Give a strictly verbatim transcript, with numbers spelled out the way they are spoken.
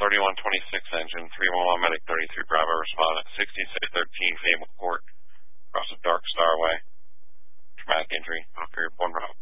thirty-one twenty-six engine, three one one medic thirty-three Bravo respondent, sixty-six thirteen Fable Court, across the Dark Star Way. Traumatic injury, period one route.